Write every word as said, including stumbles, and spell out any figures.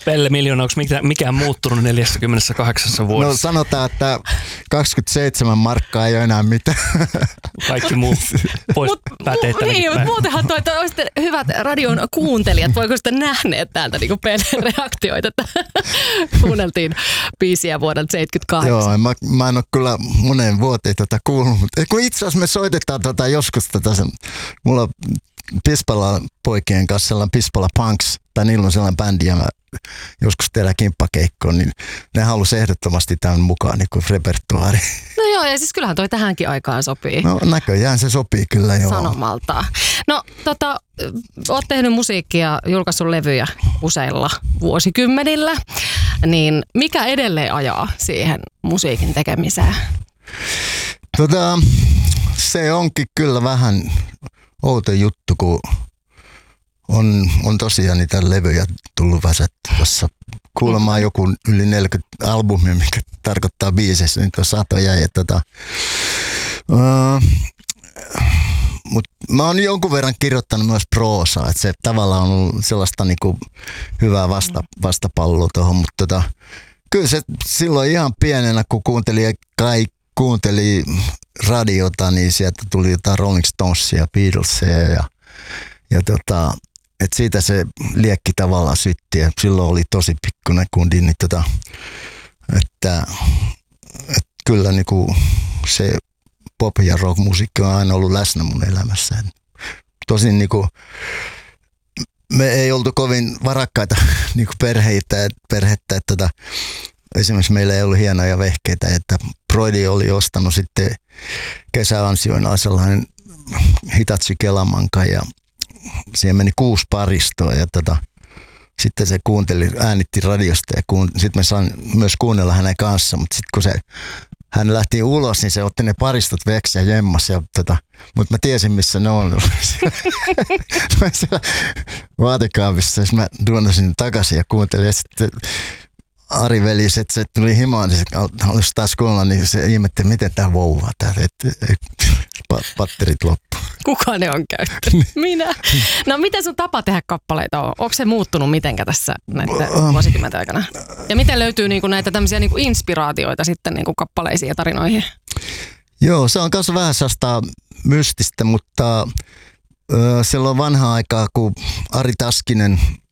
Pelle Miljoona, onko mikään muuttunut neljäkymmentäkahdeksan vuodessa? No sanotaan, että kaksikymmentäseitsemän markkaa ei ole enää mitään. Kaikki muu pois pääteitä. Niin, mutta muutenhan toi, toi olisitte hyvät radion kuuntelijat, voiko sitten nähneet täältä niin Pellen reaktioita, että kuunneltiin biisiä vuodelta seitsemänkymmentäkahdeksan. Joo, mä, mä en ole kyllä moneen vuoteen tätä kuullut, mutta kun itse asiassa me soitetaan tota joskus tätä, sen, mulla Pispala poikien kanssa sellainen Pispala Punks, tai niillä on sellainen bändi, ja mä joskus tehdään kimppakeikkoon, niin ne halusi ehdottomasti tämän mukaan niin kuin repertuaari. No joo, ja siis kyllähän toi tähänkin aikaan sopii. No näköjään se sopii kyllä joo. Sanomalta. No tota, oot tehnyt musiikkia, julkaissut levyjä useilla vuosikymmenillä, niin mikä edelleen ajaa siihen musiikin tekemiseen? Tota, se onkin kyllä vähän outo juttu, kun on, on tosiaan niitä levyjä tullut väsätty, jossa kuulemaan joku yli neljäkymmentä albumia, mikä tarkoittaa biiseissä, niitä on satoja. Ja tota, uh, mut mä oon jonkun verran kirjoittanut myös proosaa, että se tavallaan on ollut sellaista niinku hyvää vasta, vastapalloa tuohon, mutta tota, kyllä se silloin ihan pienenä, kun kuunteli, kai, kuunteli radiota, niin sieltä tuli jotain Rolling Stonesia, Beatlesia ja, ja tota, että siitä se liekki tavallaan sytti ja silloin oli tosi pikkuinen kundi, niin tota, että, että kyllä niinku se pop- ja rock-musiikki on aina ollut läsnä mun elämässä. Tosin niinku me ei oltu kovin varakkaita niinku perheitä, perhettä, että tota, esimerkiksi meillä ei ollut hienoja vehkeitä, että Broidi oli ostanut sitten kesäansioina sellainen Hitachi Kelamanka ja siihen meni kuusi paristoa ja tota, sitten se kuunteli, äänitti radiosta ja kuun, sitten me saan myös kuunnella hänen kanssa, mutta sitten kun se, hän lähti ulos, niin se otti ne paristot veksi ja jemmas, ja tota, mutta mä tiesin missä ne on. Vaatekaapissa, jos mä duonasin takaisin ja kuuntelin ja sitten Ari veli, että se tuli himaan, niin se halusi taas kuulla, niin se ihmetteli, miten tämä vouvaa täällä, että patterit loppu. Kuka ne on käyttänyt? Minä. No miten sun tapa tehdä kappaleita on? Onko se muuttunut mitenkä tässä näiden vuosikymmenten aikana? Ja miten löytyy niinku näitä tämmöisiä niinku inspiraatioita sitten niinku kappaleisiin ja tarinoihin? Joo, se on myös vähän sellaista mystistä, mutta ö, silloin vanhaa aikaa, kun Ari Taskinen